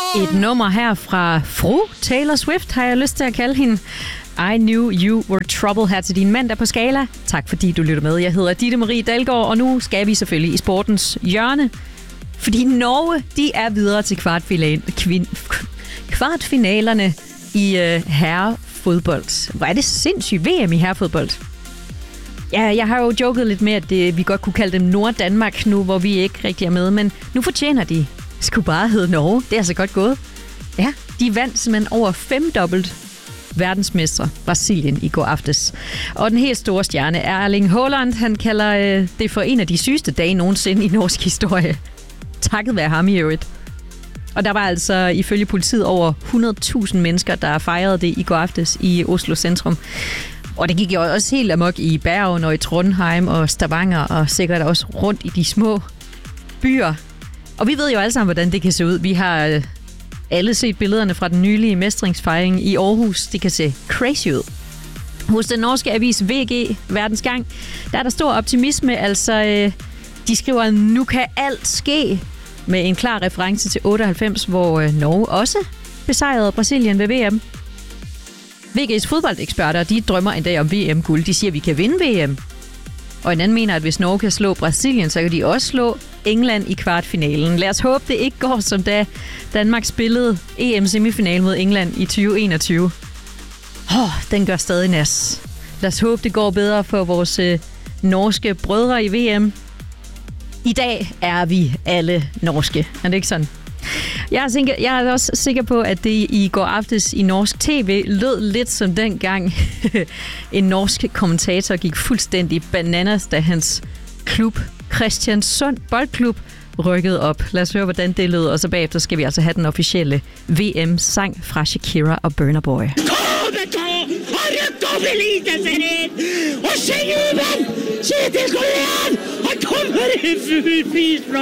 Et nummer her fra fru Taylor Swift, har jeg lyst til at kalde hende. I Knew You Were Trouble her til din mandag på Skala. Tak fordi du lytter med. Jeg hedder Ditte Marie Dalgaard, og nu skal vi selvfølgelig i sportens hjørne. Fordi Norge, de er videre til kvartfinalerne i herrefodbold. Hvor er det sindssygt VM i herrefodbold. Ja, jeg har jo joket lidt med, at vi godt kunne kalde dem Nord-Danmark nu, hvor vi ikke rigtig er med. Men nu fortjener de skulle bare hedde Norge. Det er altså godt gået. Ja, de vandt simpelthen over 5-dobbelt verdensmestre Brasilien i går aftes. Og den helt store stjerne er Erling Haaland. Han kalder det for en af de sygeste dage nogensinde i norsk historie. Takket være ham i øvrigt. Og der var altså ifølge politiet over 100.000 mennesker, der fejrede det i går aftes i Oslo centrum. Og det gik jo også helt amok i Bergen og i Trondheim og Stavanger og sikkert også rundt i de små byer. Og vi ved jo alle sammen, hvordan det kan se ud. Vi har alle set billederne fra den nylige mestringsfejring i Aarhus. Det kan se crazy ud. Hos den norske avis VG Verdensgang, der er der stor optimisme. Altså, de skriver, at nu kan alt ske, med en klar reference til 98, hvor Norge også besejrede Brasilien ved VM. VG's fodboldeksperter, de drømmer en dag om VM-guld. De siger, at vi kan vinde VM. Og en anden mener, at hvis Norge kan slå Brasilien, så kan de også slå England i kvartfinalen. Lad os håbe, det ikke går som da Danmark spillede EM-semifinal mod England i 2021. Den gør stadig nas. Lad os håbe, det går bedre for vores norske brødre i VM. I dag er vi alle norske. Er det ikke sådan? Jeg er også sikker på, at det i går aftes i norsk tv lød lidt som dengang en norsk kommentator gik fuldstændig bananas, da hans klub, Kristiansund Boldklub, rykkede op. Lad os høre, hvordan det lød, og så bagefter skal vi altså have den officielle VM-sang fra Shakira og Burna Boy.